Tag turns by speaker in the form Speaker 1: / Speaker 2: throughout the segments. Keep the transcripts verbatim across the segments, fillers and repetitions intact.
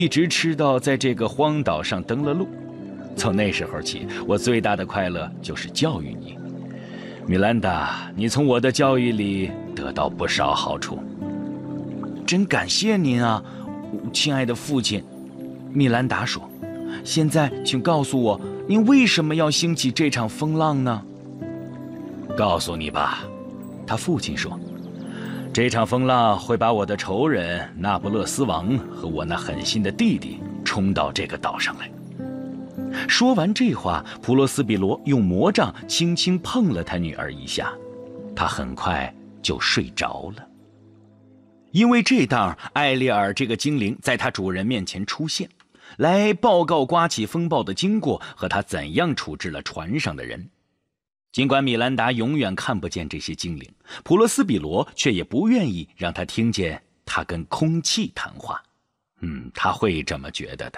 Speaker 1: 一直吃到在这个荒岛上登了陆。从那时候起，我最大的快乐就是教育你。米兰达，你从我的教育里得到不少好处。真感谢您啊，亲爱的父亲。米兰达说，现在请告诉我，您为什么要兴起这场风浪呢？告诉你吧，他父亲说，这场风浪会把我的仇人那不勒斯王和我那狠心的弟弟冲到这个岛上来。说完这话，普罗斯比罗用魔杖轻轻碰了他女儿一下，他很快就睡着了。因为这当艾丽尔这个精灵在他主人面前出现，来报告刮起风暴的经过和他怎样处置了船上的人。尽管米兰达永远看不见这些精灵，普罗斯比罗却也不愿意让他听见他跟空气谈话。嗯，他会这么觉得的。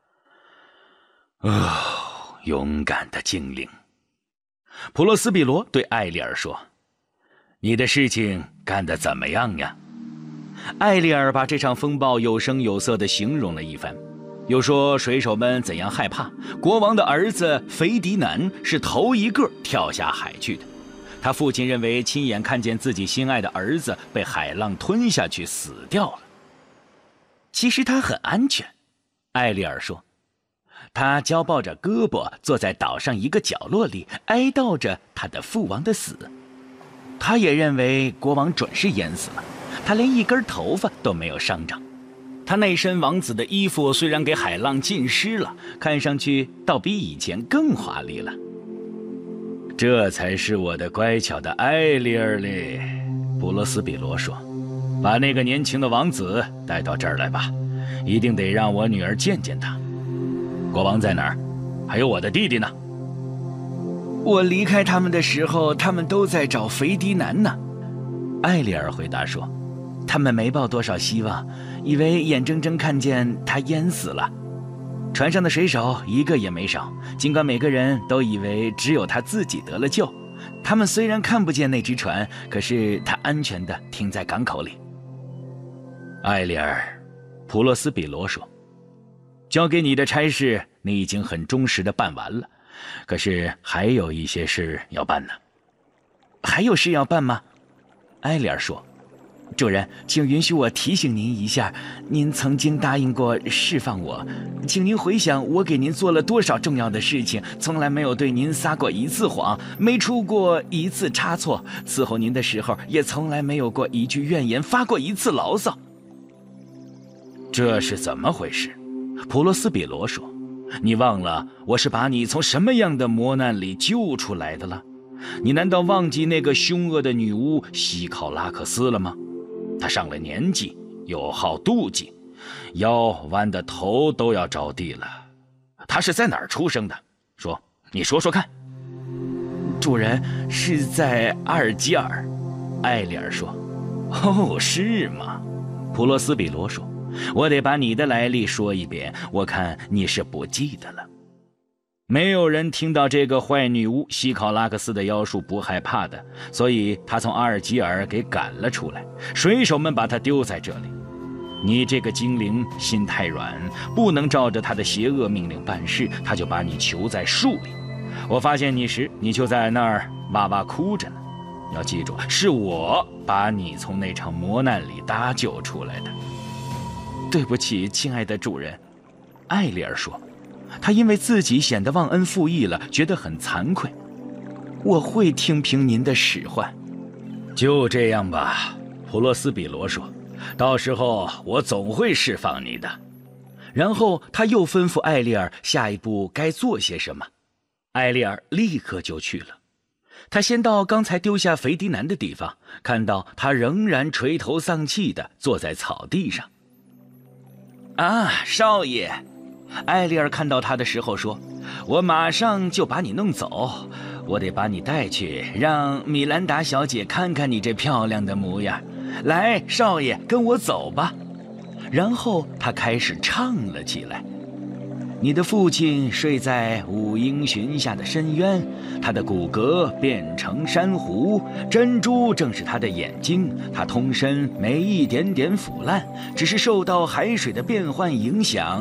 Speaker 1: 哦，勇敢的精灵。普罗斯比罗对艾丽尔说，你的事情干得怎么样呀？艾丽尔把这场风暴有声有色地形容了一番，又说水手们怎样害怕，国王的儿子腓迪南是头一个跳下海去的。他父亲认为亲眼看见自己心爱的儿子被海浪吞下去死掉了。其实他很安全，艾丽尔说。他交抱着胳膊坐在岛上一个角落里，哀悼着他的父王的死。他也认为国王准是淹死了，他连一根头发都没有伤着。他那身王子的衣服虽然给海浪浸湿了，看上去倒比以前更华丽了。这才是我的乖巧的艾丽尔嘞，普罗斯比罗说。把那个年轻的王子带到这儿来吧，一定得让我女儿见见他。国王在哪儿？还有我的弟弟呢？我离开他们的时候，他们都在找腓迪南呢。艾丽尔回答说，他们没抱多少希望，以为眼睁睁看见他淹死了。船上的水手一个也没少，尽管每个人都以为只有他自己得了救。他们虽然看不见那只船，可是他安全地停在港口里。艾丽尔，普洛斯比罗说，交给你的差事你已经很忠实地办完了，可是还有一些事要办呢。还有事要办吗？艾丽尔说，主人，请允许我提醒您一下，您曾经答应过释放我，请您回想我给您做了多少重要的事情，从来没有对您撒过一次谎，没出过一次差错，伺候您的时候也从来没有过一句怨言，发过一次牢骚。这是怎么回事？普罗斯比罗说，你忘了我是把你从什么样的磨难里救出来的了？你难道忘记那个凶恶的女巫西考拉克斯了吗？她上了年纪，又好妒忌，腰弯的头都要着地了。她是在哪儿出生的？说，你说说看。主人，是在阿尔及尔。艾丽尔说。哦，是吗？普罗斯比罗说，我得把你的来历说一遍，我看你是不记得了。没有人听到这个坏女巫西考拉克斯的妖术不害怕的，所以他从阿尔及尔给赶了出来，水手们把他丢在这里。你这个精灵心太软，不能照着他的邪恶命令办事，他就把你囚在树里。我发现你时，你就在那儿哇哇哭着呢。要记住，是我把你从那场磨难里搭救出来的。对不起，亲爱的主人，艾丽尔说。他因为自己显得忘恩负义了，觉得很惭愧。我会听凭您的使唤。就这样吧，普罗斯比罗说，到时候我总会释放你的。然后他又吩咐艾丽尔下一步该做些什么。艾丽尔立刻就去了。他先到刚才丢下腓迪南的地方，看到他仍然垂头丧气地坐在草地上。啊，少爷，艾丽尔看到他的时候说，我马上就把你弄走，我得把你带去，让米兰达小姐看看你这漂亮的模样。来，少爷，跟我走吧。然后他开始唱了起来。你的父亲睡在五英寻下的深渊，他的骨骼变成珊瑚，珍珠正是他的眼睛，他通身没一点点腐烂，只是受到海水的变换影响，